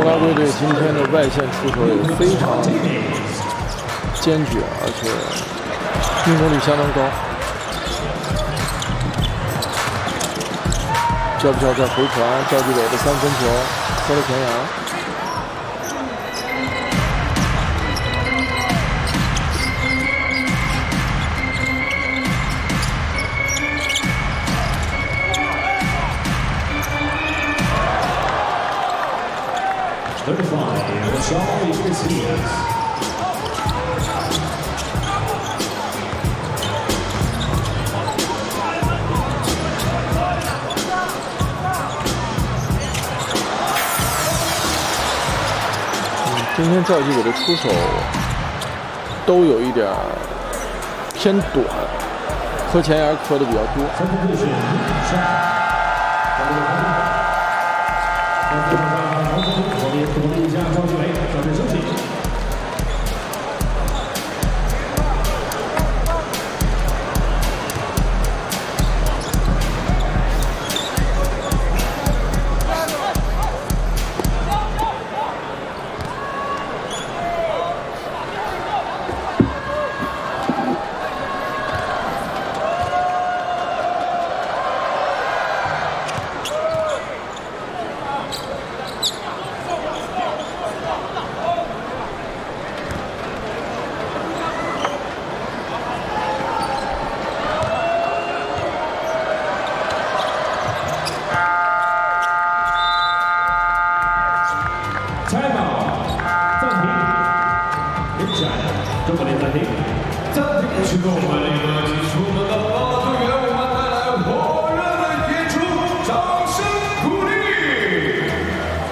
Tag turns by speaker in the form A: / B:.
A: 拉圭队今天的外线出手也非常坚决，而且命中率相当高。教不教在回传，赵继伟的3分球磕了前沿。 今天赵继伟的出手都有一点偏短，磕前沿磕的比较多。
B: 赵继伟，赵继伟，